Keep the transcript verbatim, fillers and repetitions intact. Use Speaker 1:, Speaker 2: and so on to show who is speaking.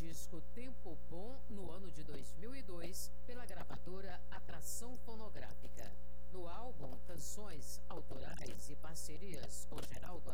Speaker 1: disco Tempo Bom no ano de dois mil e dois pela gravadora Atração Fonográfica. No álbum, canções autorais e parcerias com Geraldo